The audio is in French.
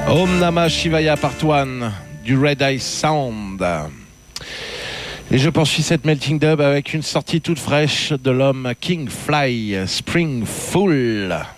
Om Namah Shivaya Part 1 du Red Eye Sound. Et je poursuis cette melting dub avec une sortie toute fraîche de l'homme King Fly, Spring Fool.